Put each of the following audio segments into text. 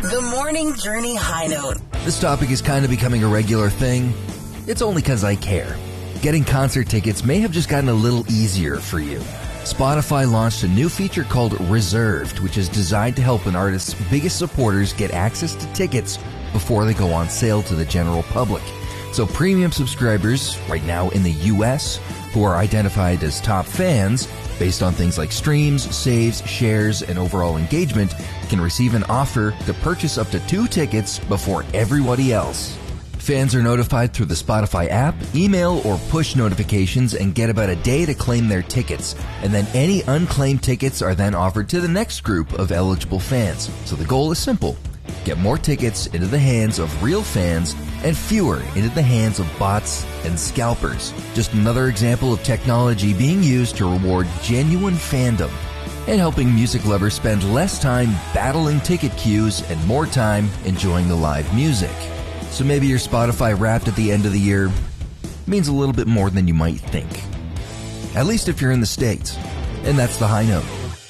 The Morning Journey High Note. This topic is kind of becoming a regular thing. It's only because I care. Getting concert tickets may have just gotten a little easier for you. Spotify launched a new feature called Reserved, which is designed to help an artist's biggest supporters get access to tickets before they go on sale to the general public. So premium subscribers, right now in the US, who are identified as top fans, based on things like streams, saves, shares, and overall engagement, can receive an offer to purchase up to 2 tickets before everybody else. Fans are notified through the Spotify app, email, or push notifications and get about a day to claim their tickets. And then any unclaimed tickets are then offered to the next group of eligible fans. So the goal is simple. Get more tickets into the hands of real fans and fewer into the hands of bots and scalpers. Just another example of technology being used to reward genuine fandom and helping music lovers spend less time battling ticket queues and more time enjoying the live music. So maybe your Spotify Wrapped at the end of the year means a little bit more than you might think. At least if you're in the States. And that's the High Note.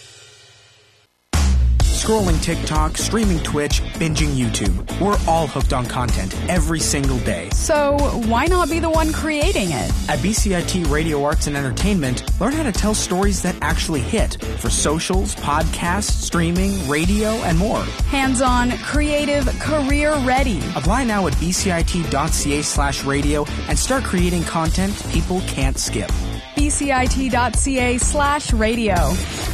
Scrolling TikTok, streaming Twitch, binging YouTube. We're all hooked on content every single day. So why not be the one creating it? At BCIT Radio Arts and Entertainment, learn how to tell stories that actually hit for socials, podcasts, streaming, radio, and more. Hands-on, creative, career-ready. Apply now at bcit.ca/radio and start creating content people can't skip. bcit.ca/radio.